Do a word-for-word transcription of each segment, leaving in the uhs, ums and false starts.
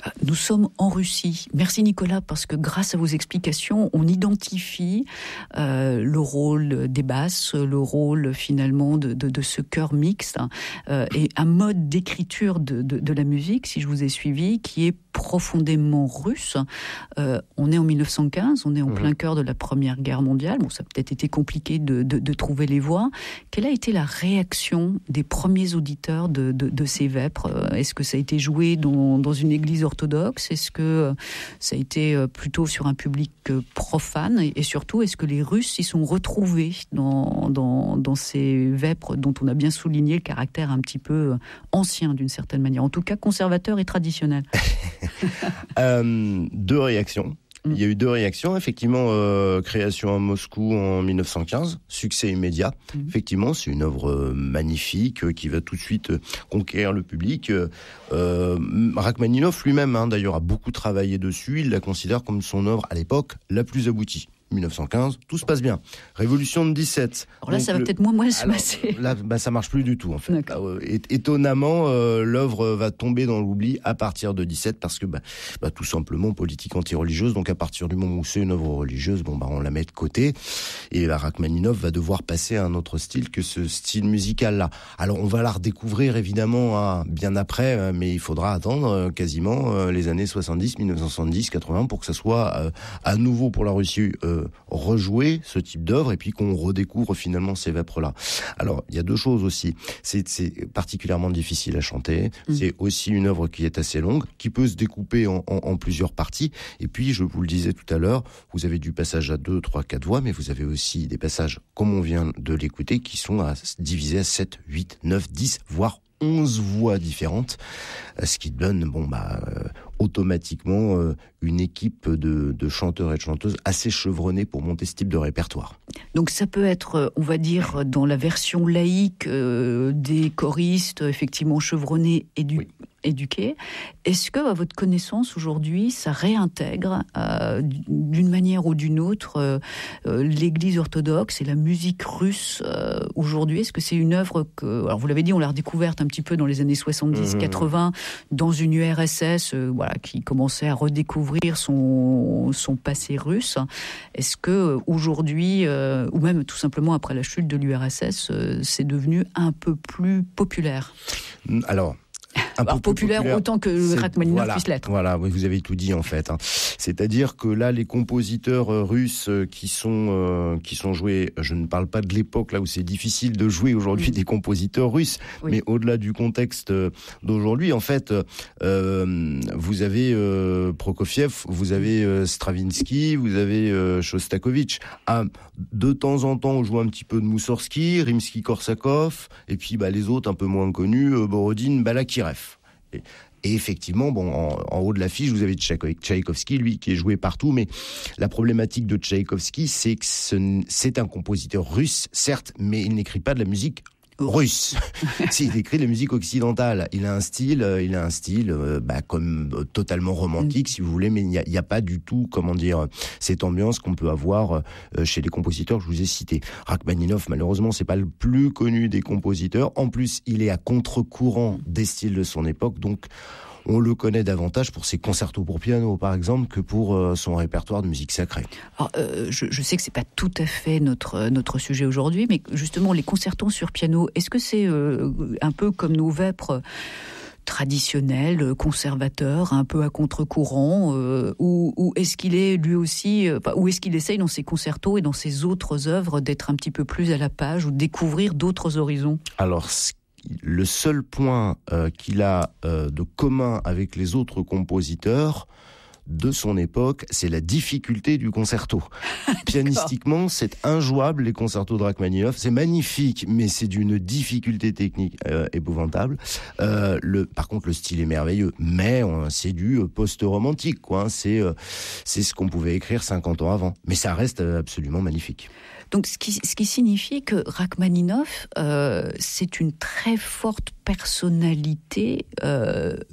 Nous sommes en Russie. Merci Nicolas, parce que grâce à vos explications, on identifie euh, le rôle des basses, le rôle finalement de, de, de ce chœur mixte, hein, euh, et un mode d'écriture de, de, de la musique, si je vous ai suivi, qui est profondément russe. Euh, on est en mille neuf cent quinze, on est en mmh. plein cœur de la Première Guerre mondiale. Bon, ça a peut-être été compliqué de, de, de trouver les voix. Quelle a été la réaction des premiers auditeurs de, de, de ces vêpres ? Est-ce que ça a été joué dans, dans une église orthodoxe ? Est-ce que ça a été plutôt sur un public profane ? Et, et surtout, est-ce que les Russes s'y sont retrouvés dans, dans, dans ces vêpres dont on a bien souligné le caractère un petit peu ancien d'une certaine manière, en tout cas conservateur et traditionnel ? euh, Deux réactions. Il y a eu deux réactions. Effectivement, euh, création à Moscou en mille neuf cent quinze, succès immédiat. Mmh. Effectivement, c'est une œuvre euh, magnifique euh, qui va tout de suite euh, conquérir le public. Euh, Rachmaninov lui-même, hein, d'ailleurs, a beaucoup travaillé dessus. Il la considère comme son œuvre, à l'époque, la plus aboutie. mille neuf cent quinze, tout se passe bien. Révolution de dix-sept. Alors là, donc ça va le... peut-être moins moins se passer. Là, bah, ça marche plus du tout, en fait. Là, euh, étonnamment, euh, l'œuvre va tomber dans l'oubli à partir de dix-sept, parce que, bah, bah, tout simplement, politique anti-religieuse. Donc, à partir du moment où c'est une œuvre religieuse, bon, bah, on la met de côté. Et bah, Rachmaninov va devoir passer à un autre style que ce style musical-là. Alors, on va la redécouvrir, évidemment, hein, bien après, euh, mais il faudra attendre euh, quasiment euh, les années soixante-dix, mille neuf cent soixante-dix, quatre-vingts, pour que ça soit euh, à nouveau pour la Russie euh, rejouer ce type d'œuvre, et puis qu'on redécouvre finalement ces vêpres-là. Alors, il y a deux choses aussi. C'est, c'est particulièrement difficile à chanter. Mmh. C'est aussi une œuvre qui est assez longue, qui peut se découper en, en, en plusieurs parties. Et puis, je vous le disais tout à l'heure, vous avez du passage à deux, trois, quatre voix, mais vous avez aussi des passages, comme on vient de l'écouter, qui sont à, divisés à sept, huit, neuf, dix, voire onze voix différentes, ce qui donne, bon, bah, euh, automatiquement euh, une équipe de, de chanteurs et de chanteuses assez chevronnés pour monter ce type de répertoire. Donc ça peut être, on va dire, dans la version laïque euh, des choristes, effectivement chevronnés et du... Oui. éduqués. Est-ce que, à votre connaissance aujourd'hui, ça réintègre euh, d'une manière ou d'une autre euh, euh, l'Église orthodoxe et la musique russe euh, aujourd'hui ? Est-ce que c'est une œuvre que, alors vous l'avez dit, on l'a redécouverte un petit peu dans les années soixante-dix quatre-vingts mmh. dans une U R S S, euh, voilà, qui commençait à redécouvrir son son passé russe. Est-ce que aujourd'hui, euh, ou même tout simplement après la chute de l'U R S S, euh, c'est devenu un peu plus populaire ? Alors. Un Alors, peu populaire, populaire autant que Rachmaninov voilà, puisse l'être. Voilà, oui, vous avez tout dit en fait. Hein. C'est-à-dire que là, les compositeurs euh, russes qui sont euh, qui sont joués, je ne parle pas de l'époque là où c'est difficile de jouer aujourd'hui mmh. des compositeurs russes, oui. mais au-delà du contexte d'aujourd'hui, en fait, euh, vous avez euh, Prokofiev, vous avez euh, Stravinsky, vous avez euh, Shostakovich. Ah, de temps en temps, on joue un petit peu de Moussorgsky, Rimsky-Korsakov, et puis bah, les autres un peu moins connus, euh, Borodine, Balakirev. Et, et effectivement, bon, en, en haut de l'affiche, vous avez Tchaïkovski, lui, qui est joué partout, mais la problématique de Tchaïkovski, c'est que ce, c'est un compositeur russe, certes, mais il n'écrit pas de la musique russe. S'il écrit de la musique occidentale, il a un style, euh, il a un style, euh, bah, comme euh, totalement romantique, mm. si vous voulez, mais il n'y a, y a pas du tout, comment dire, cette ambiance qu'on peut avoir euh, chez les compositeurs que je vous ai cités. Rachmaninov, malheureusement, c'est pas le plus connu des compositeurs. En plus, il est à contre-courant des styles de son époque, donc on le connaît davantage pour ses concertos pour piano, par exemple, que pour euh, son répertoire de musique sacrée. Alors, euh, je, je sais que c'est pas tout à fait notre notre sujet aujourd'hui, mais justement les concertos sur piano, est-ce que c'est euh, un peu comme nos vêpres traditionnel, conservateur, un peu à contre-courant, euh, ou, ou est-ce qu'il est lui aussi, euh, ou est-ce qu'il essaye dans ses concertos et dans ses autres œuvres d'être un petit peu plus à la page ou de découvrir d'autres horizons ? Alors, le seul point euh, qu'il a euh, de commun avec les autres compositeurs de son époque, c'est la difficulté du concerto. Pianistiquement, c'est injouable, les concertos de Rachmaninov. C'est magnifique, mais c'est d'une difficulté technique euh, épouvantable. Euh, le, par contre, le style est merveilleux, mais euh, c'est du post-romantique, quoi. Hein. C'est, euh, c'est ce qu'on pouvait écrire cinquante ans avant. Mais ça reste absolument magnifique. Donc, ce qui, ce qui signifie que Rachmaninov, euh, c'est une très forte personnalité, euh,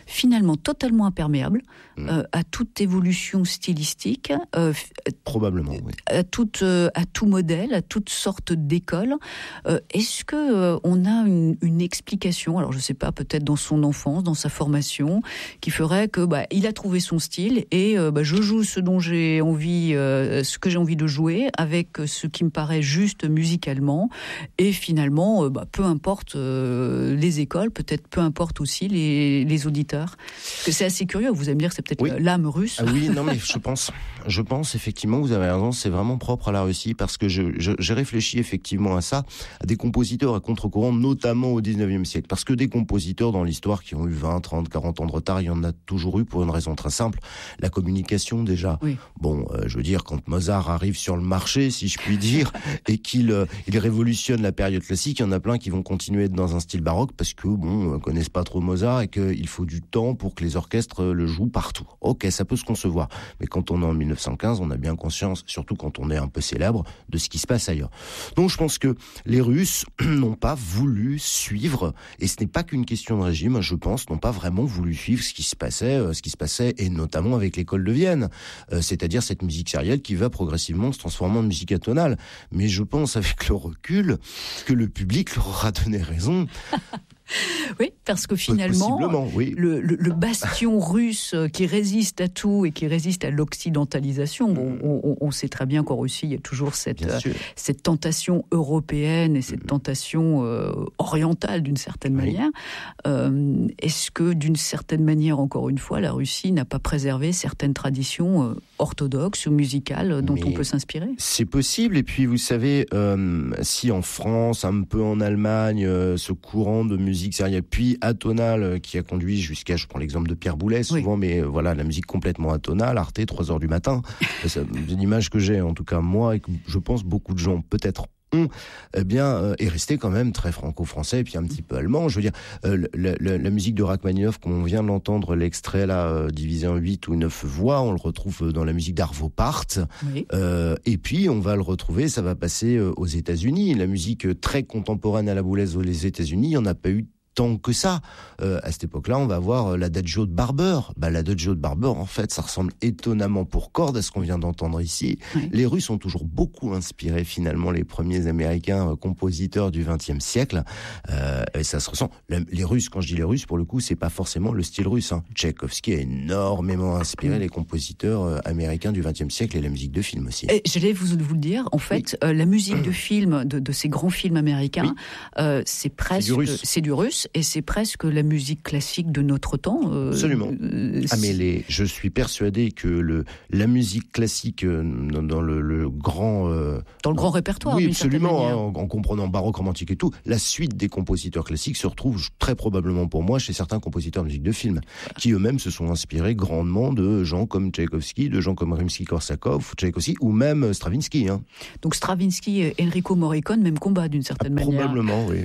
finalement totalement imperméable mmh. euh, à toute évolution stylistique, euh, probablement, oui. à, toute, euh, à tout modèle, à toutes sortes d'écoles. Euh, est-ce que euh, on a une, une explication, alors je ne sais pas, peut-être dans son enfance, dans sa formation, qui ferait que bah, il a trouvé son style et euh, bah, je joue ce dont j'ai envie, euh, ce que j'ai envie de jouer, avec ce qui me paraît juste musicalement, et finalement, euh, bah, peu importe euh, les écoles, peut-être peu importe aussi les, les auditeurs. Parce que c'est assez curieux. Vous allez me dire que c'est peut-être oui. l'âme russe. Ah oui, non mais je pense, je pense effectivement, vous avez raison, c'est vraiment propre à la Russie, parce que je, je, j'ai réfléchi effectivement à ça, à des compositeurs à contre-courant, notamment au dix-neuvième siècle, parce que des compositeurs dans l'histoire qui ont eu vingt, trente, quarante ans de retard, il y en a toujours eu pour une raison très simple, la communication déjà. Oui. Bon, euh, je veux dire, quand Mozart arrive sur le marché, si je puis dire, et qu'il euh, il révolutionne la période classique, il y en a plein qui vont continuer à être dans un style baroque, parce que bon, ne connaissent pas trop Mozart et qu'il faut du temps pour que les orchestres le jouent partout. Ok, ça peut se concevoir. Mais quand on est en mille neuf cent quinze, on a bien conscience, surtout quand on est un peu célèbre, de ce qui se passe ailleurs. Donc je pense que les Russes n'ont pas voulu suivre, et ce n'est pas qu'une question de régime, je pense, n'ont pas vraiment voulu suivre ce qui se passait, euh, ce qui se passait, et notamment avec l'école de Vienne, euh, c'est-à-dire cette musique sérielle qui va progressivement se transformer en musique atonale. Mais je pense, avec le recul, que le public leur aura donné raison. Oui, parce que finalement, oui. le, le, le bastion russe qui résiste à tout et qui résiste à l'occidentalisation, mmh. on, on, on sait très bien qu'en Russie, il y a toujours cette, euh, cette tentation européenne et cette mmh. tentation euh, orientale d'une certaine oui. manière. Euh, est-ce que d'une certaine manière, encore une fois, la Russie n'a pas préservé certaines traditions euh, orthodoxes ou musicales dont Mais on peut s'inspirer ? C'est possible, et puis vous savez, euh, si en France, un peu en Allemagne, euh, ce courant de musique sérielle puis atonale qui a conduit jusqu'à, je prends l'exemple de Pierre Boulez souvent, oui. mais voilà, la musique complètement atonale, Arte, trois heures du matin, c'est une image que j'ai, en tout cas moi, et que je pense beaucoup de gens peut-être ont, eh bien, euh, est resté quand même très franco-français et puis un petit peu allemand. Je veux dire, euh, la, la, la musique de Rachmaninoff, comme on vient de l'entendre, l'extrait là, euh, divisé en huit ou neuf voix, on le retrouve dans la musique d'Arvo Pärt. Oui. Euh, et puis, on va le retrouver, ça va passer euh, aux États-Unis. La musique très contemporaine à la Boulez aux États-Unis, il n'y en a pas eu tant que ça. Euh, à cette époque-là, on va voir l'Adagio de Barber. Bah, l'Adagio de Barber, en fait, ça ressemble étonnamment pour cordes à ce qu'on vient d'entendre ici. Oui. Les Russes ont toujours beaucoup inspiré, finalement, les premiers Américains euh, compositeurs du vingtième siècle. Euh, et ça se ressent. Les Russes, quand je dis les Russes, pour le coup, c'est pas forcément le style russe. Hein. Tchaïkovski a énormément inspiré oui. les compositeurs euh, américains du vingtième siècle et la musique de film aussi. Et j'allais vous, vous le dire, en fait, oui. euh, la musique de film, de, de ces grands films américains, oui. euh, c'est presque... C'est du russe. C'est du russe. Et c'est presque la musique classique de notre temps. Euh, Absolument. Euh, ah mais les, je suis persuadé que le, la musique classique euh, dans, dans le, le grand... Euh, dans le grand répertoire, oui, absolument, hein, en, en comprenant baroque, romantique et tout, la suite des compositeurs classiques se retrouve très probablement pour moi chez certains compositeurs de musique de film, qui eux-mêmes se sont inspirés grandement de gens comme Tchaïkovski, de gens comme Rimsky-Korsakov, Tchaïkovski, ou même Stravinsky. Hein. Donc Stravinsky et Enrico Morricone, même combat d'une certaine ah, manière. Probablement, oui.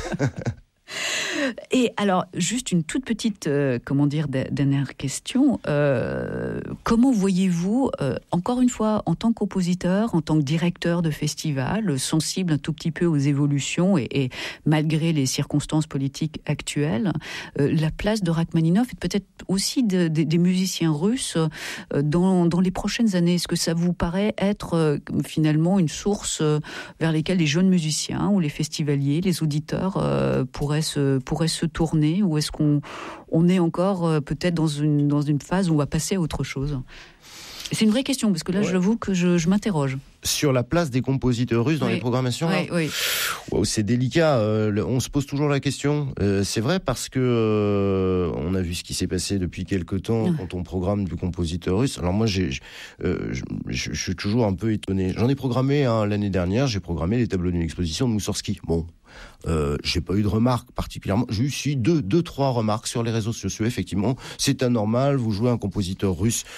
Et alors, juste une toute petite, euh, comment dire, dernière question. Euh, comment voyez-vous, euh, encore une fois, en tant que compositeur, en tant que directeur de festival, sensible un tout petit peu aux évolutions et, et malgré les circonstances politiques actuelles, euh, la place de Rachmaninoff et peut-être aussi de, de, des musiciens russes euh, dans, dans les prochaines années? Est-ce que ça vous paraît être euh, finalement une source euh, vers laquelle les jeunes musiciens ou les festivaliers, les auditeurs euh, pourraient se pourrait se tourner, ou est-ce qu'on on est encore euh, peut-être dans une, dans une phase où on va passer à autre chose? C'est une vraie question, parce que là, ouais. j'avoue que je, je m'interroge. Sur la place des compositeurs russes dans oui. les programmations oui, oui. Wow, c'est délicat, euh, le, on se pose toujours la question. Euh, c'est vrai parce que euh, on a vu ce qui s'est passé depuis quelque temps ah. quand on programme du compositeur russe. Alors moi, j'ai, euh, je, je, je suis toujours un peu étonné. J'en ai programmé hein, l'année dernière, j'ai programmé les tableaux d'une exposition de Moussorgsky. Bon, Euh, j'ai pas eu de remarques particulièrement. J'ai eu si deux, deux, trois remarques sur les réseaux sociaux. Effectivement, c'est anormal. Vous jouez un compositeur russe.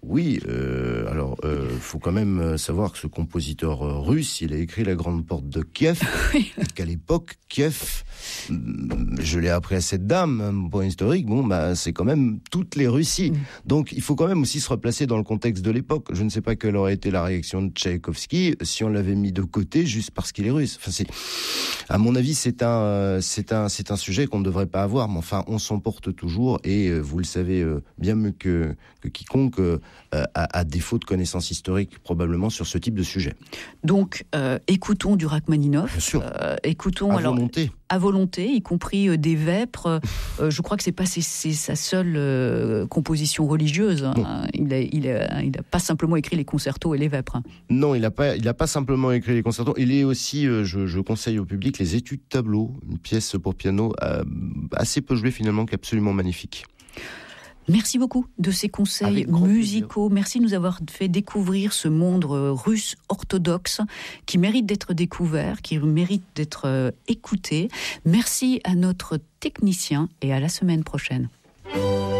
Oui, euh, alors il euh, faut quand même savoir que ce compositeur euh, russe, il a écrit La Grande Porte de Kiev, oui. Et qu'à l'époque, Kiev, je l'ai appris à cette dame, un point historique, bon, bah, c'est quand même toutes les Russies. Mm. Donc il faut quand même aussi se replacer dans le contexte de l'époque. Je ne sais pas quelle aurait été la réaction de Tchaïkovski si on l'avait mis de côté juste parce qu'il est russe. Enfin, c'est, à mon avis, c'est un, c'est un, c'est un sujet qu'on ne devrait pas avoir, mais enfin, on s'en porte toujours et euh, vous le savez euh, bien mieux que, que quiconque, euh, à, à défaut de connaissances historiques probablement sur ce type de sujet. Donc, euh, écoutons du Rachmaninov. Bien sûr. Euh, écoutons à alors volonté. À volonté, y compris euh, des vêpres. Euh, je crois que c'est pas c'est, c'est sa seule euh, composition religieuse. Hein. Il a, il a, il a pas simplement écrit les concertos et les vêpres. Hein. Non, il a pas, il a pas simplement écrit les concertos. Il est aussi, euh, je, je conseille au public les Études tableaux, une pièce pour piano euh, assez peu jouée finalement, qui est absolument magnifique. Merci beaucoup de ces conseils musicaux. Merci de nous avoir fait découvrir ce monde russe orthodoxe qui mérite d'être découvert, qui mérite d'être écouté. Merci à notre technicien et à la semaine prochaine.